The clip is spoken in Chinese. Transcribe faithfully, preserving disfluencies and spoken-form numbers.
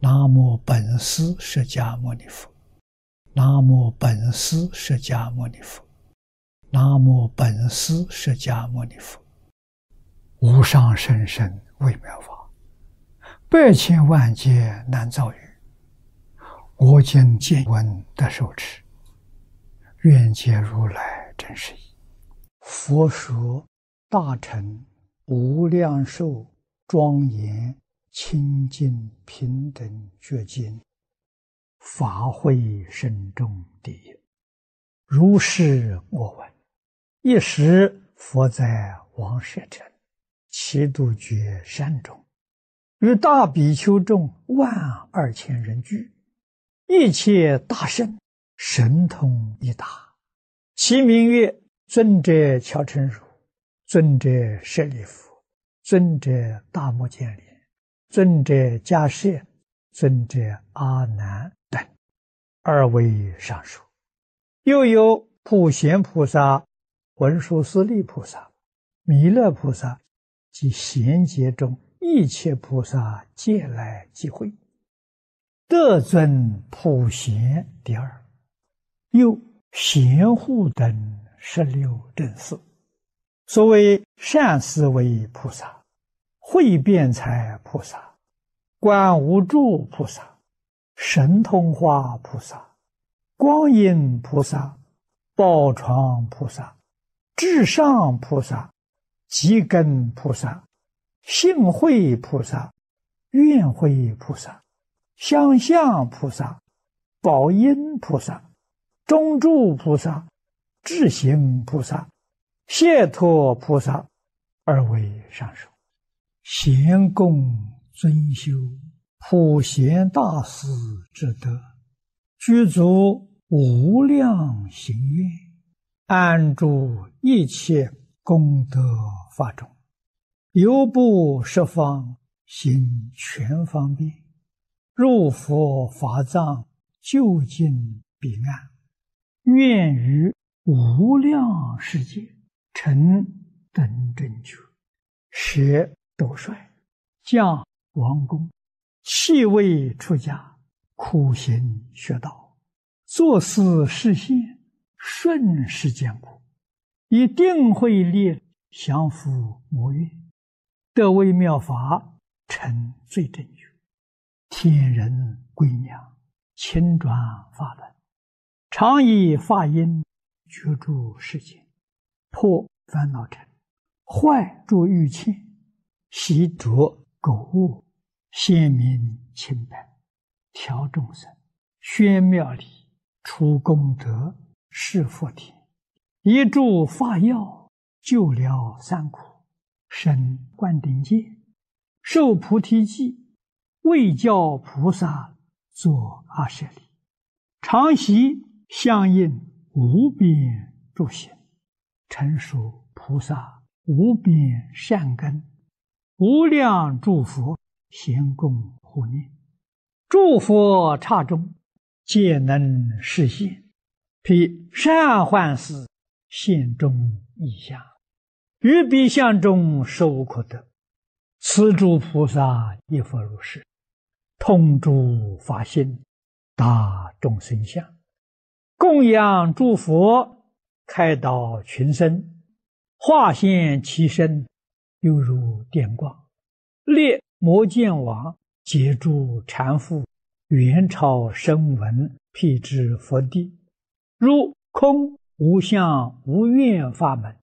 南无本师释迦牟尼佛，南无本师释迦牟尼佛，南无本师释迦牟尼佛。无上甚深微妙法，百千万劫难遭遇。我今见闻得受持，愿解如来真实义。佛说大乘无量寿庄严清净平等觉经，法会深重第一。如是我闻。一时佛在王舍城祇度觉山中，与大比丘众万二千人聚，一切大圣神通一达，其名曰尊者乔陈如、尊者舍利弗、尊者大目犍连、尊者迦叶、尊者阿难等，二位上述。又有普贤菩萨、文殊师利菩萨、弥勒菩萨及贤劫中一切菩萨皆来集会，得尊普贤第二。又贤护等十六正士，所谓善思维菩萨、慧辩才菩萨、观无住菩萨、神通化菩萨、光阴菩萨、宝床菩萨、至上菩萨、积根菩萨、性慧菩萨、愿慧菩萨、相向菩萨、宝音菩萨、中住菩萨、智行菩萨、解脱菩萨，二位上首。贤供尊修普贤大士之德，具足无量行愿，安住一切功德法中，犹不十方行全方便，入佛法藏，究竟彼岸，愿于无量世界成等正觉，舍斗率，降王宫，弃位出家，苦行学道，作思实现，顺世间苦，以定慧力降伏魔怨，得微妙法，成最正觉，天人归娘，亲转法轮，常以法音觉住世间，破烦恼尘，坏诸欲嗔，习着垢恶，显明清白，调众生，宣妙理，除功德，示福田，一助法药，救了三苦，生灌顶戒，受菩提记，为教菩萨作阿舍利，常习相应无边诸行，成熟菩萨无边善根，无量诸佛咸供护念，诸佛刹中皆能实现，披善幻思，现中异相，于彼相中实无可得。此诸菩萨亦复如是，通诸法性，达众生相，供养诸佛，开导群生，化现其身，犹如电光，列魔见王，解诸缠缚，元超声闻，辟支佛地，如空无相无愿法门，